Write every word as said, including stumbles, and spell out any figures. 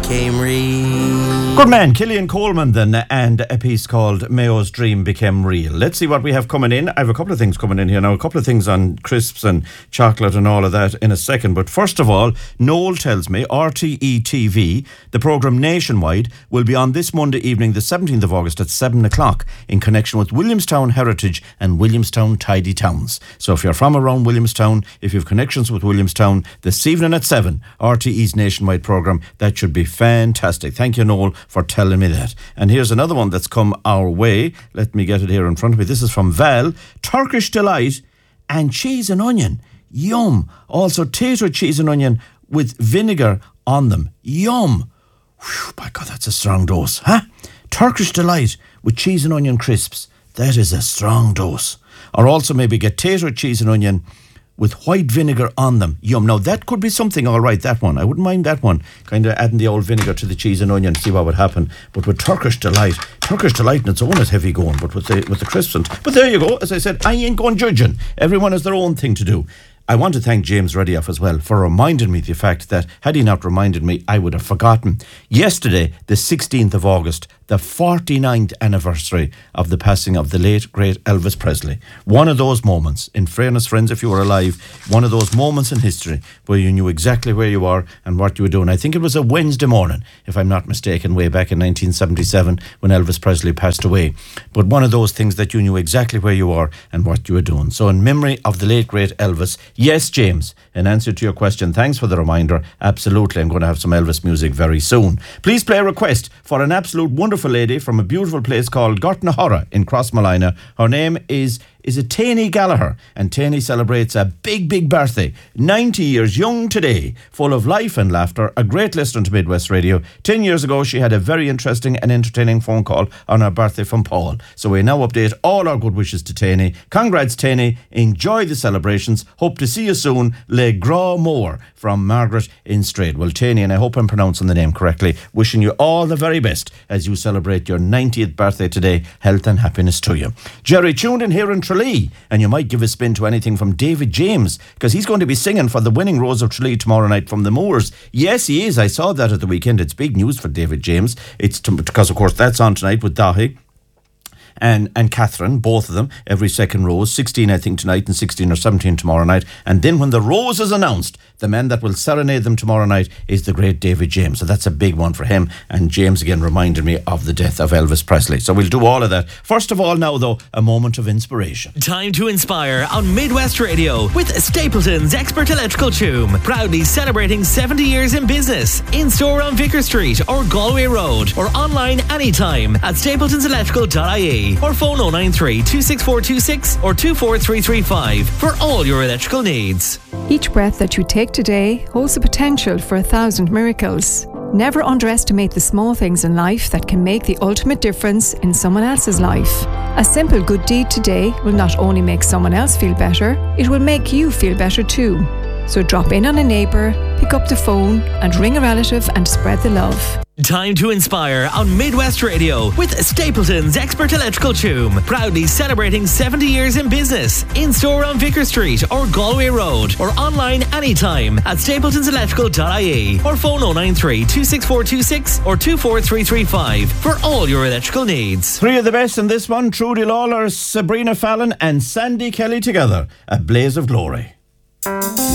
became real. Good man, Killian Coleman then, and a piece called Mayo's Dream Became Real. Let's see what we have coming in. I have a couple of things coming in here now, a couple of things on crisps and chocolate and all of that in a second. But first of all, Noel tells me R T E T V, the programme Nationwide, will be on this Monday evening, the seventeenth of August at seven o'clock in connection with Williamstown Heritage and Williamstown Tidy Towns. So if you're from around Williamstown, if you have connections with Williamstown, this evening at seven, R T E's Nationwide programme, that should be fantastic. Thank you, Noel, for telling me that. And here's another one that's come our way. Let me get it here in front of me. This is from Val. Turkish Delight and cheese and onion. Yum. Also tater cheese and onion with vinegar on them. Yum. Whew, by God, that's a strong dose. Huh? Turkish Delight with cheese and onion crisps. That is a strong dose. Or also maybe get tater cheese and onion with white vinegar on them. Yum. Now that could be something, all right, that one. I wouldn't mind that one. Kind of adding the old vinegar to the cheese and onion, see what would happen. But with Turkish Delight, Turkish Delight on its own is heavy going, but with the with the crisps and... But there you go. As I said, I ain't going judging. Everyone has their own thing to do. I want to thank James Redioff as well for reminding me the fact that, had he not reminded me, I would have forgotten. Yesterday, the sixteenth of August, the forty-ninth anniversary of the passing of the late, great Elvis Presley. One of those moments, in fairness, friends, if you were alive, one of those moments in history where you knew exactly where you are and what you were doing. I think it was a Wednesday morning, if I'm not mistaken, way back in nineteen seventy-seven when Elvis Presley passed away. But one of those things that you knew exactly where you are and what you were doing. So in memory of the late, great Elvis, yes, James, in answer to your question, thanks for the reminder. Absolutely, I'm going to have some Elvis music very soon. Please play a request for an absolute wonderful lady from a beautiful place called Gortnahora in Crossmolina. Her name is... is it Taney Gallagher, and Taney celebrates a big, big birthday. ninety years young today, full of life and laughter, a great listener to Midwest Radio. Ten years ago, she had a very interesting and entertaining phone call on her birthday from Paul. So we now update all our good wishes to Taney. Congrats, Taney. Enjoy the celebrations. Hope to see you soon. Le Gros Moor from Margaret in Strade. Well, Taney, and I hope I'm pronouncing the name correctly, wishing you all the very best as you celebrate your ninetieth birthday today. Health and happiness to you. Jerry, tuned in here in Tralee, and you might give a spin to anything from David James, because he's going to be singing for the winning Rose of Tralee tomorrow night from the Moors. Yes, he is. I saw that at the weekend. It's big news for David James. It's to, because, of course, that's on tonight with Dahi and and Catherine, both of them, every second rose, sixteen I think tonight and sixteen or seventeen tomorrow night. And then when the rose is announced, the man that will serenade them tomorrow night is the great David James. So that's a big one for him. And James again reminded me of the death of Elvis Presley. So we'll do all of that. First of all now though, a moment of inspiration. Time to inspire on Midwest Radio with Stapleton's Expert Electrical Tomb. Proudly celebrating seventy years in business. In store on Vicar Street or Galway Road, or online anytime at stapletons electrical dot I E. Or phone oh nine three, two six four two six or two four three three five for all your electrical needs. Each breath that you take today holds the potential for a thousand miracles. Never underestimate the small things in life that can make the ultimate difference in someone else's life. A simple good deed today will not only make someone else feel better, it will make you feel better too. So drop in on a neighbour, pick up the phone and ring a relative and spread the love. Time to inspire on Midwest Radio with Stapleton's Expert Electrical Tomb. Proudly celebrating seventy years in business. In store on Vicar Street or Galway Road, or online anytime at stapletons electrical dot I E. Or phone oh nine three, two six four two six or two four three three five for all your electrical needs. Three of the best in this one: Trudy Lawler, Sabrina Fallon and Sandy Kelly together. A blaze of glory.